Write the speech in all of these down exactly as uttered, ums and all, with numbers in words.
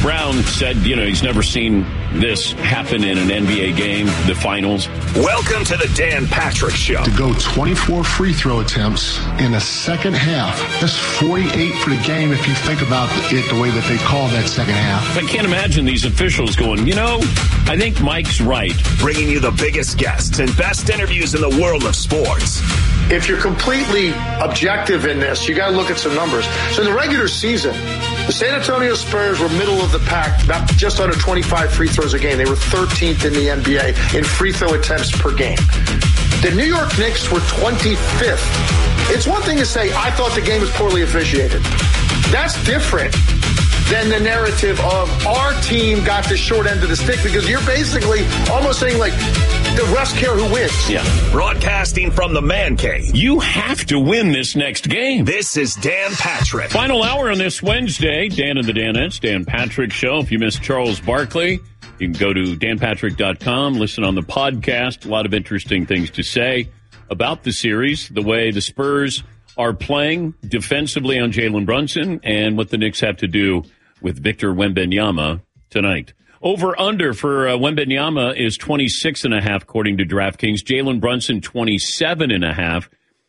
Brown said, you know, he's never seen this happen in an N B A game, the finals. Welcome to the Dan Patrick Show. To go twenty-four free throw attempts in the second half, that's forty-eight for the game if you think about it the way that they call that second half. I can't imagine these officials going, you know, I think Mike's right. Bringing you the biggest guests and best interviews in the world of sports. If you're completely objective in this, you got to look at some numbers. So in the regular season, the San Antonio Spurs were middle of the pack, about just under twenty-five free throws a game. They were thirteenth in the N B A in free throw attempts per game. The New York Knicks were twenty-fifth. It's one thing to say, I thought the game was poorly officiated. That's different than the narrative of our team got the short end of the stick, because you're basically almost saying, like, the refs care who wins. Yeah. Broadcasting from the Man Cave. You have to win this next game. This is Dan Patrick. Final hour on this Wednesday. Dan and the Danettes, Dan Patrick Show. If you missed Charles Barkley, you can go to dan patrick dot com, listen on the podcast. A lot of interesting things to say about the series, the way the Spurs are playing defensively on Jalen Brunson, and what the Knicks have to do with Victor Wembanyama tonight. Over-under for uh, Wembanyama is twenty-six and a half, according to DraftKings. Jalen Brunson, twenty-seven and a half.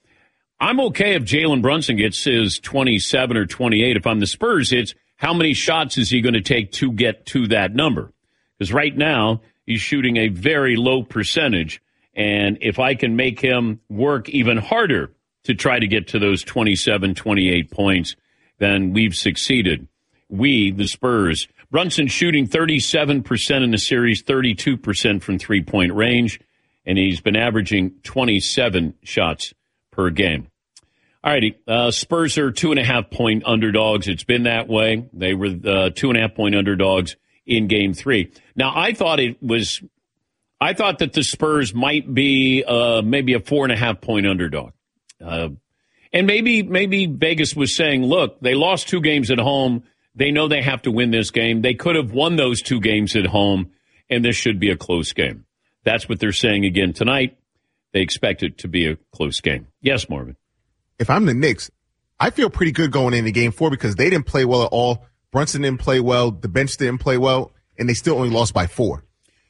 I'm okay if Jalen Brunson gets his twenty-seven or twenty-eight. If I'm the Spurs, it's how many shots is he going to take to get to that number? Because right now, he's shooting a very low percentage. And if I can make him work even harder to try to get to those twenty-seven, twenty-eight points, then we've succeeded. We, the Spurs. Brunson shooting thirty-seven percent in the series, thirty-two percent from three-point range, and he's been averaging twenty-seven shots per game. All righty, uh, Spurs are two-and-a-half-point underdogs. It's been that way. They were uh, two-and-a-half-point underdogs in Game three. Now, I thought it was – I thought that the Spurs might be uh, maybe a four-and-a-half-point underdog. Uh, and maybe maybe Vegas was saying, look, they lost two games at home. They know they have to win this game. They could have won those two games at home, and this should be a close game. That's what they're saying again tonight. They expect it to be a close game. Yes, Marvin. If I'm the Knicks, I feel pretty good going into game four because they didn't play well at all. Brunson didn't play well. The bench didn't play well, and they still only lost by four.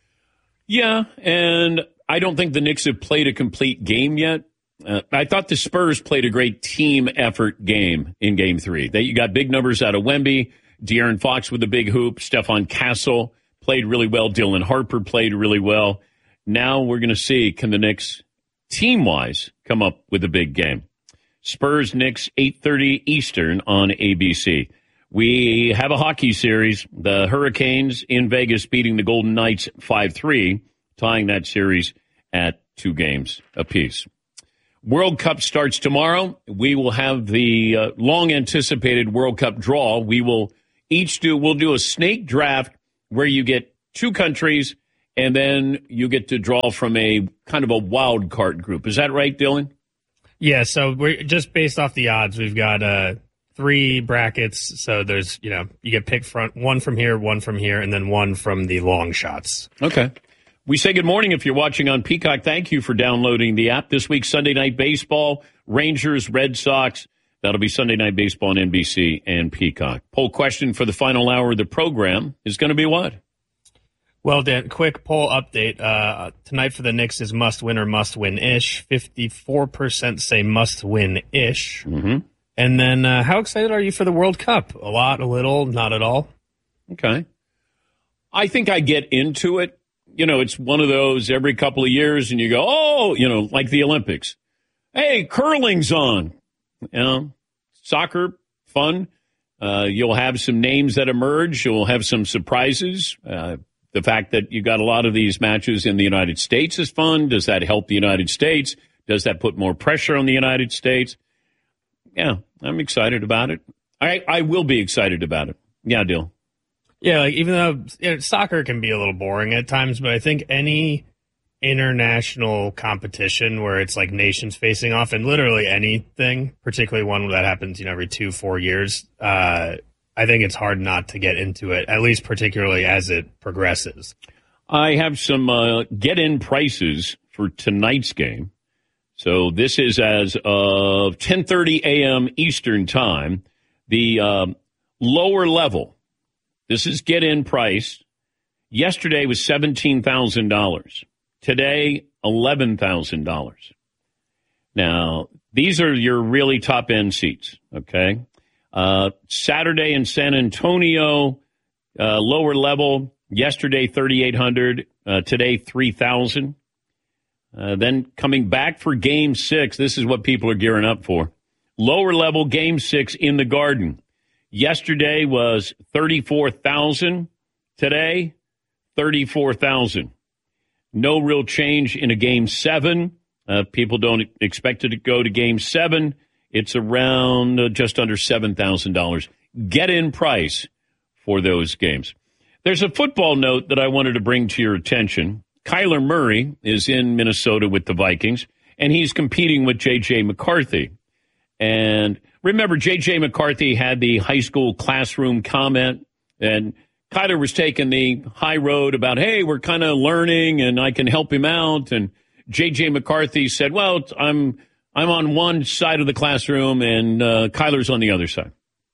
Yeah, and I don't think the Knicks have played a complete game yet. Uh, I thought the Spurs played a great team effort game in Game three. They you got big numbers out of Wemby, De'Aaron Fox with a big hoop, Stephon Castle played really well, Dylan Harper played really well. Now we're going to see, can the Knicks, team-wise, come up with a big game. Spurs, Knicks, eight thirty Eastern on A B C. We have a hockey series. The Hurricanes in Vegas beating the Golden Knights five three, tying that series at two games apiece. World Cup starts tomorrow. We will have the uh, long-anticipated World Cup draw. We will each do, we'll do a snake draft where you get two countries, and then you get to draw from a kind of a wild card group. Is that right, Dylan? Yeah, so we're just based off the odds. We've got uh, three brackets. So there's, you know, you get picked front, one from here, one from here, and then one from the long shots. Okay. We say good morning if you're watching on Peacock. Thank you for downloading the app. This week, Sunday Night Baseball, Rangers, Red Sox. That'll be Sunday Night Baseball on N B C and Peacock. Poll question for the final hour of the program is going to be what? Well, Dan, quick poll update. Uh, tonight for the Knicks is must-win or must-win-ish. fifty-four percent say must-win-ish. Mm-hmm. And then uh, how excited are you for the World Cup? A lot, a little, not at all? Okay. I think I get into it. You know, it's one of those every couple of years, and you go, oh, you know, like the Olympics. Hey, curling's on. You know, soccer, fun. Uh, you'll have some names that emerge. You'll have some surprises. Uh, the fact that you got a lot of these matches in the United States is fun. Does that help the United States? Does that put more pressure on the United States? Yeah, I'm excited about it. I, I will be excited about it. Yeah, Dill. Yeah, like even though you know, soccer can be a little boring at times, but I think any international competition where it's like nations facing off and literally anything, particularly one that happens, you know, every two, four years, uh, I think it's hard not to get into it, at least particularly as it progresses. I have some uh, get-in prices for tonight's game. So this is as of ten thirty a.m. Eastern time. The um, lower level, This is get-in price. Yesterday was seventeen thousand dollars. Today, eleven thousand dollars. Now, these are your really top-end seats, okay? Uh, Saturday in San Antonio, uh, lower level. Yesterday, thirty-eight hundred dollars. Uh, today, three thousand dollars. Uh, then coming back for Game six, this is what people are gearing up for. Lower level, Game six in the Garden. Yesterday was thirty-four thousand dollars. Today, thirty-four thousand dollars. No real change in a Game seven. Uh, people don't expect it to go to Game seven. It's around uh, just under seven thousand dollars. Get-in price for those games. There's a football note that I wanted to bring to your attention. Kyler Murray is in Minnesota with the Vikings, and he's competing with J J. McCarthy. And remember, J J. McCarthy had the high school classroom comment, and Kyler was taking the high road about, hey, we're kind of learning, and I can help him out. And J J. McCarthy said, well, I'm I'm on one side of the classroom, and uh, Kyler's on the other side.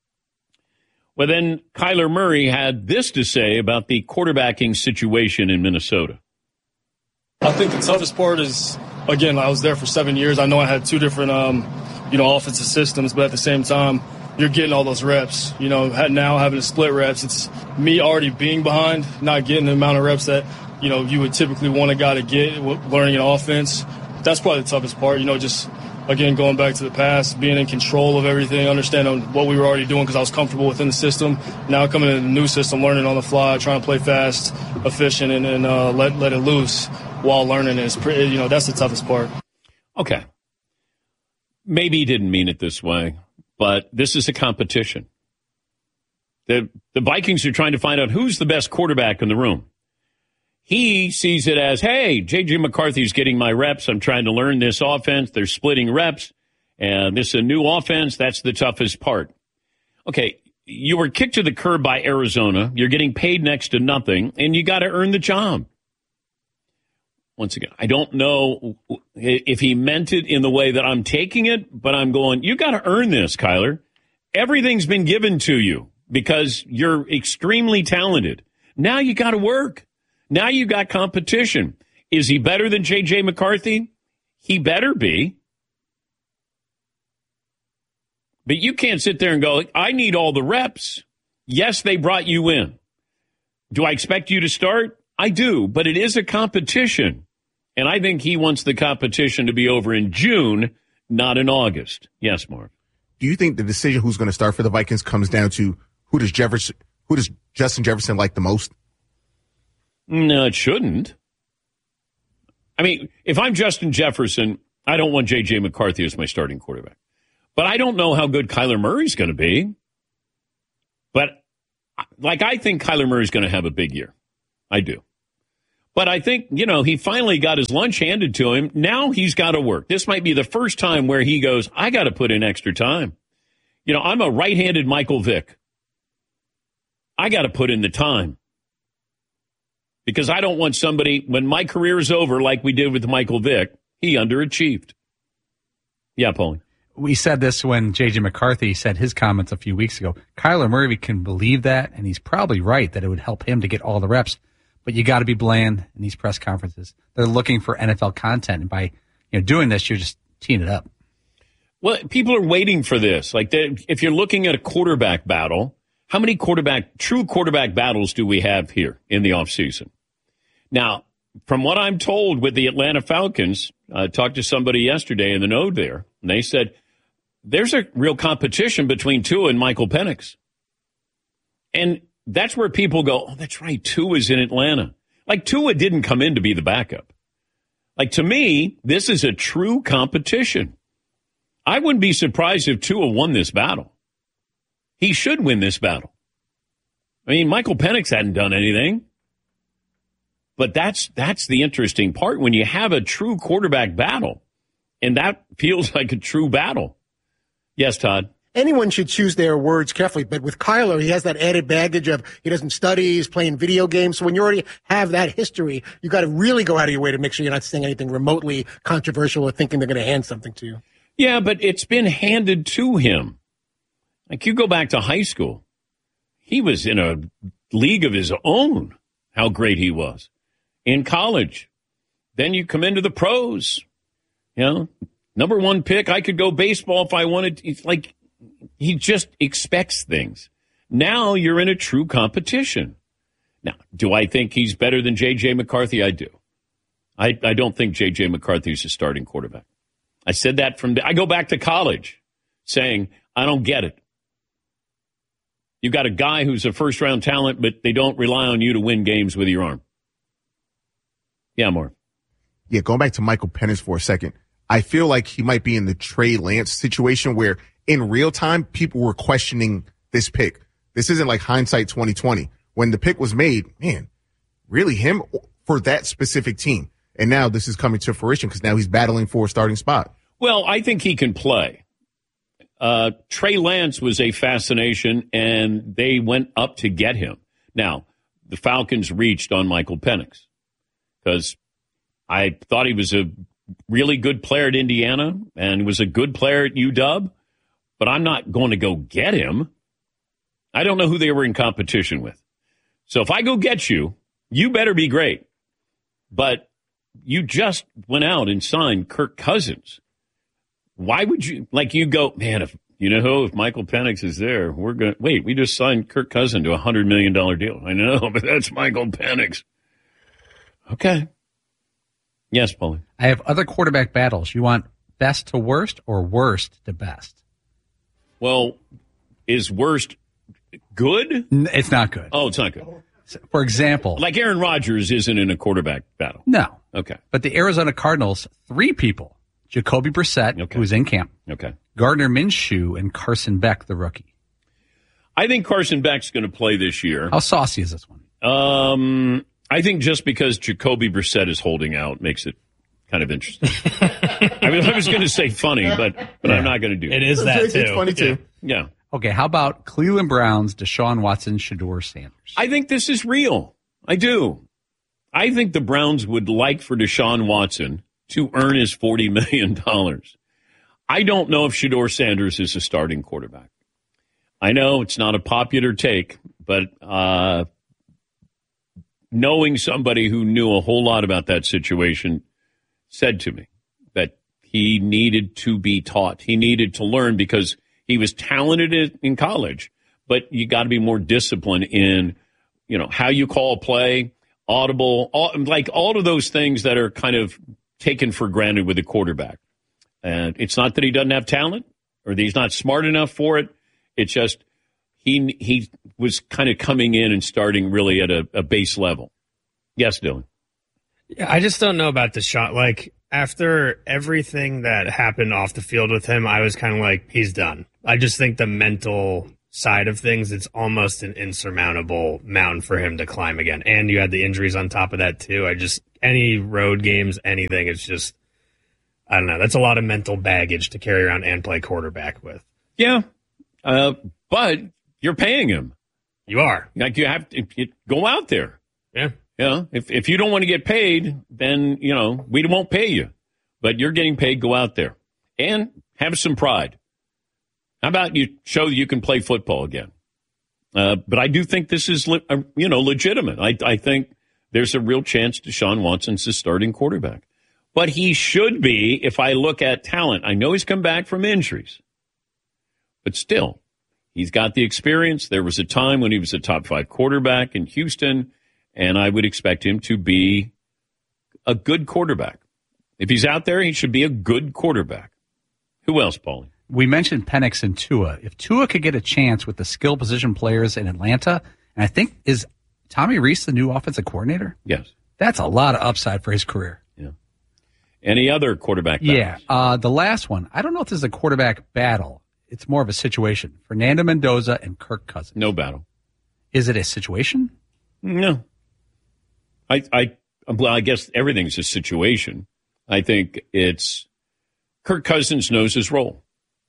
Well, then Kyler Murray had this to say about the quarterbacking situation in Minnesota. I think the toughest part is, again, I was there for seven years. I know I had two different, um, you know, offensive systems, but at the same time, you're getting all those reps. You know, now having to split reps, it's me already being behind, not getting the amount of reps that, you know, you would typically want a guy to get learning an offense. That's probably the toughest part, you know, just, again, going back to the past, being in control of everything, understanding what we were already doing because I was comfortable within the system. Now coming into the new system, learning on the fly, trying to play fast, efficient, and, and uh, let let it loose while learning is pretty, you know, that's the toughest part. Okay. Maybe he didn't mean it this way, but this is a competition. The the Vikings are trying to find out who's the best quarterback in the room. He sees it as, hey, J J. McCarthy's getting my reps. I'm trying to learn this offense. They're splitting reps. And this is a new offense. That's the toughest part. Okay, you were kicked to the curb by Arizona. You're getting paid next to nothing, and you got to earn the job. Once again, I don't know if he meant it in the way that I'm taking it, but I'm going, you got to earn this, Kyler. Everything's been given to you because you're extremely talented. Now you got to work. Now you got competition. Is he better than J J. McCarthy? He better be. But you can't sit there and go, I need all the reps. Yes, they brought you in. Do I expect you to start? I do, but it is a competition. And I think he wants the competition to be over in June, not in August. Yes, Mark. Do you think the decision who's going to start for the Vikings comes down to who does Jefferson, who does Justin Jefferson like the most? No, it shouldn't. I mean, if I'm Justin Jefferson, I don't want J J. McCarthy as my starting quarterback. But I don't know how good Kyler Murray's going to be. But, like, I think Kyler Murray's going to have a big year. I do. But I think, you know, he finally got his lunch handed to him. Now he's got to work. This might be the first time where he goes, I got to put in extra time. You know, I'm a right-handed Michael Vick. I got to put in the time. Because I don't want somebody, when my career is over, like we did with Michael Vick, he underachieved. Yeah, Paulie. We said this when J J. McCarthy said his comments a few weeks ago. Kyler Murray can believe that, and he's probably right that it would help him to get all the reps. But you got to be bland in these press conferences. They're looking for N F L content, and by you know doing this, you're just teeing it up. Well, people are waiting for this. Like, if you're looking at a quarterback battle, how many quarterback, true quarterback battles do we have here in the offseason? Now, from what I'm told with the Atlanta Falcons, I talked to somebody yesterday in the node there, and they said there's a real competition between Tua and Michael Penix. And that's where people go, oh, that's right, Tua's in Atlanta. Like, Tua didn't come in to be the backup. Like, to me, this is a true competition. I wouldn't be surprised if Tua won this battle. He should win this battle. I mean, Michael Penix hadn't done anything. But that's that's the interesting part when you have a true quarterback battle, and that feels like a true battle. Yes, Todd? Anyone should choose their words carefully, but with Kyler, he has that added baggage of he doesn't study, he's playing video games. So when you already have that history, you got to really go out of your way to make sure you're not saying anything remotely controversial or thinking they're going to hand something to you. Yeah, but it's been handed to him. Like, you go back to high school. he was in a league of his own, how great he was in college. Then you come into the pros, you know, number one pick. I could go baseball if I wanted. It's like he just expects things. Now you're in a true competition. Now, do I think he's better than J J. McCarthy? I do. I, I don't think J J. McCarthy is a starting quarterback. I said that from, I go back to college saying, I don't get it. You got a guy who's a first-round talent, but they don't rely on you to win games with your arm. Yeah, Marv. Yeah, going back to Michael Penix for a second, I feel like he might be in the Trey Lance situation where in real time, people were questioning this pick. This isn't like hindsight twenty twenty. When the pick was made, man, really him for that specific team. And now this is coming to fruition because now he's battling for a starting spot. Well, I think he can play. Uh, Trey Lance was a fascination, and they went up to get him. Now, the Falcons reached on Michael Penix because I thought he was a really good player at Indiana and was a good player at U W, but I'm not going to go get him. I don't know who they were in competition with. So if I go get you, you better be great. But you just went out and signed Kirk Cousins. Why would you, like you go, man, if you know who, if Michael Penix is there, we're going to, wait, we just signed Kirk Cousins to a one hundred million dollars deal. I know, but that's Michael Penix. Okay. Yes, Paulie. I have other quarterback battles. You want best to worst or worst to best? Well, is worst good? It's not good. Oh, it's not good. For example, like Aaron Rodgers isn't in a quarterback battle. No. Okay. But the Arizona Cardinals, three people, Jacoby Brissett, okay. who's in camp. Okay. Gardner Minshew and Carson Beck, the rookie. I think Carson Beck's going to play this year. How saucy is this one? Um, I think just because Jacoby Brissett is holding out makes it kind of interesting. I mean, I was going to say funny, but but yeah. I'm not going to do it. It is that, too. It's funny, too. Yeah. yeah. Okay, how about Cleveland Browns, Deshaun Watson, Shedeur Sanders? I think this is real. I do. I think the Browns would like for Deshaun Watson to earn his forty million dollars. I don't know if Shedeur Sanders is a starting quarterback. I know it's not a popular take, but uh, knowing somebody who knew a whole lot about that situation said to me that he needed to be taught. He needed to learn because he was talented in college, but you got to be more disciplined in, you know, how you call a play, audible, all, like all of those things that are kind of taken for granted with a quarterback. And it's not that he doesn't have talent or that he's not smart enough for it. It's just he he was kind of coming in and starting really at a, a base level. Yes, Dylan. Yeah, I just don't know about the shot. Like, after everything that happened off the field with him, I was kind of like, he's done. I just think the mental side of things, it's almost an insurmountable mountain for him to climb again. And you had the injuries on top of that, too. I just, any road games, anything, it's just, I don't know. That's a lot of mental baggage to carry around and play quarterback with. Yeah. Uh, but you're paying him. You are. Like, you have to you, go out there. Yeah. Yeah, if if you don't want to get paid, then, you know, we won't pay you. But you're getting paid, go out there. And have some pride. How about you show you can play football again? Uh, but I do think this is, le- uh, you know, legitimate. I, I think there's a real chance Deshaun Watson's the starting quarterback. But he should be, if I look at talent. I know he's come back from injuries. But still, he's got the experience. There was a time when he was a top five quarterback in Houston. And I would expect him to be a good quarterback. If he's out there, he should be a good quarterback. Who else, Paulie? We mentioned Penix and Tua. If Tua could get a chance with the skill position players in Atlanta, and I think, is Tommy Reese the new offensive coordinator? Yes. That's a lot of upside for his career. Yeah. Any other quarterback battles? Yeah. Uh, the last one, I don't know if this is a quarterback battle. It's more of a situation. Fernando Mendoza and Kirk Cousins. No battle. Is it a situation? No. I, I, well, I guess everything's a situation. I think it's Kirk Cousins knows his role.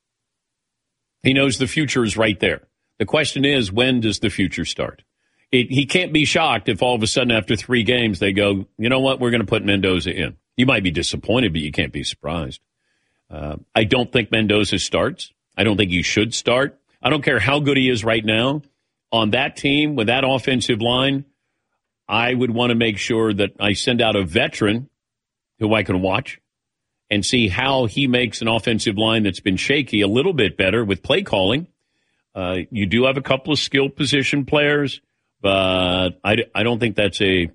He knows the future is right there. The question is, when does the future start? It, he can't be shocked if all of a sudden after three games they go, you know what, we're going to put Mendoza in. You might be disappointed, but you can't be surprised. Uh, I don't think Mendoza starts. I don't think he should start. I don't care how good he is right now. on that team with that offensive line, I would want to make sure that I send out a veteran who I can watch and see how he makes an offensive line that's been shaky a little bit better with play calling. Uh, you do have a couple of skilled position players, but I, I don't think that's a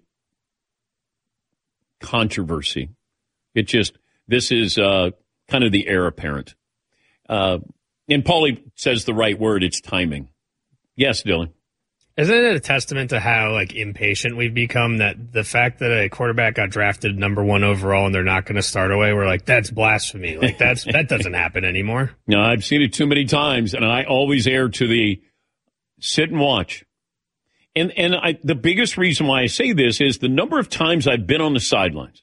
controversy. It just, this is uh, kind of the heir apparent. Uh, and Paulie says the right word, it's timing. Yes, Dylan. Isn't it a testament to how like impatient we've become that the fact that a quarterback got drafted number one overall and they're not going to start away, we're like, that's blasphemy. Like that's that doesn't happen anymore. No, I've seen it too many times, and I always err to the sit and watch. And and I, the biggest reason why I say this is the number of times I've been on the sidelines.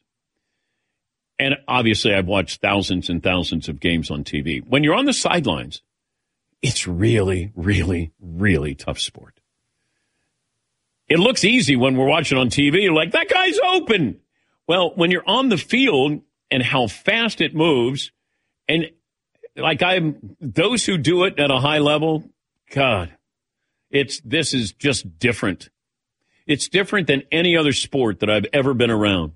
And obviously I've watched thousands and thousands of games on T V. When you're on the sidelines, it's really, really, really tough sport. It looks easy when we're watching on T V. You're like, that guy's open. Well, when you're on the field and how fast it moves, and like I'm, those who do it at a high level, God, it's, this is just different. It's different than any other sport that I've ever been around.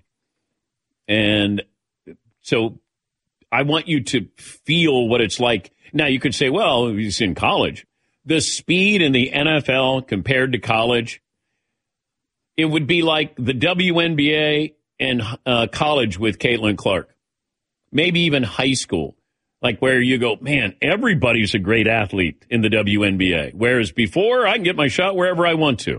And so I want you to feel what it's like. Now you could say, well, he's in college. The speed in the N F L compared to college, it would be like the W N B A and uh, college with Caitlin Clark. Maybe even high school, like where you go, man, everybody's a great athlete in the W N B A. Whereas before, I can get my shot wherever I want to.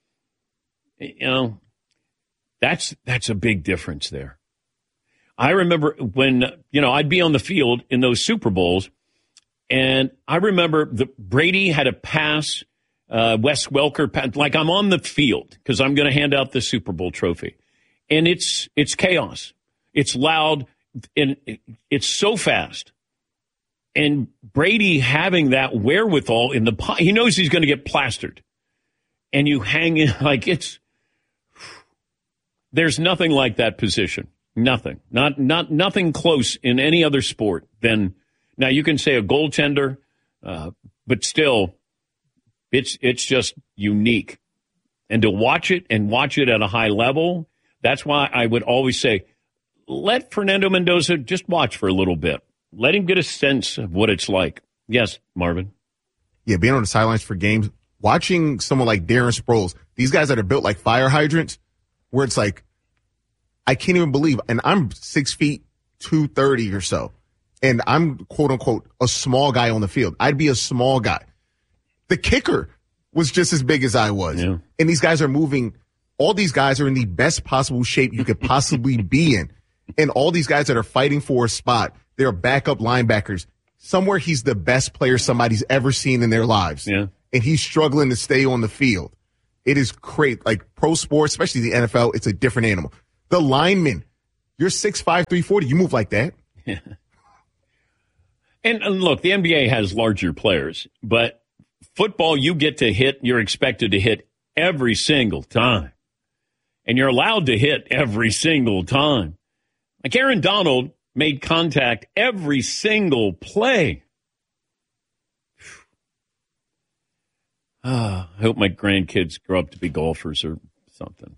You know, that's that's a big difference there. I remember when, you know, I'd be on the field in those Super Bowls, and I remember the Brady had a pass. Uh, Wes Welker, like I'm on the field because I'm going to hand out the Super Bowl trophy. And it's it's chaos. It's loud, and it's so fast. And Brady having that wherewithal in the pot, he knows he's going to get plastered. And you hang in like it's, there's nothing like that position. Nothing. Not not nothing close in any other sport than, now you can say a goaltender, uh, but still, It's it's just unique. And to watch it and watch it at a high level, that's why I would always say, let Fernando Mendoza just watch for a little bit. Let him get a sense of what it's like. Yes, Marvin. Yeah, being on the sidelines for games, watching someone like Darren Sproles, these guys that are built like fire hydrants, where it's like, I can't even believe, and I'm six feet, two thirty or so, and I'm, quote unquote, a small guy on the field. I'd be a small guy. The kicker was just as big as I was. Yeah. And these guys are moving. All these guys are in the best possible shape you could possibly be in. And all these guys that are fighting for a spot, they're backup linebackers. Somewhere he's the best player somebody's ever seen in their lives. Yeah. And he's struggling to stay on the field. It is great. Like pro sports, especially the N F L, it's a different animal. The linemen, you're six five, three forty. You move like that. Yeah. And, and look, the N B A has larger players, but football, you get to hit, you're expected to hit every single time. And you're allowed to hit every single time. Like Aaron Donald made contact every single play. Ah, I hope my grandkids grow up to be golfers or something.